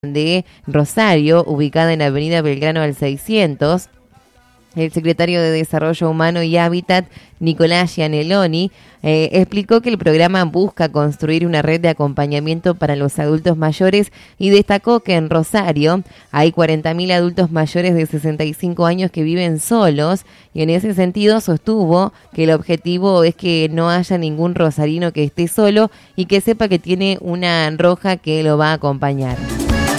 de Rosario, ubicada en Avenida Belgrano al 600. El secretario de Desarrollo Humano y Hábitat, Nicolás Gianelloni, explicó que el programa busca construir una red de acompañamiento para los adultos mayores y destacó que en Rosario hay 40.000 adultos mayores de 65 años que viven solos, y en ese sentido sostuvo que el objetivo es que no haya ningún rosarino que esté solo y que sepa que tiene una roja que lo va a acompañar.